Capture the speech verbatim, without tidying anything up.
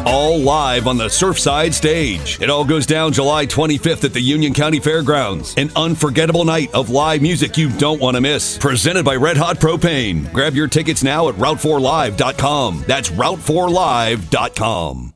all live on the Surfside stage. It all goes down July twenty-fifth at the Union County Fairgrounds. An unforgettable night of live music you don't want to miss. Presented by Red Hot Propane. Grab your tickets now at route four live dot com. That's route four live dot com.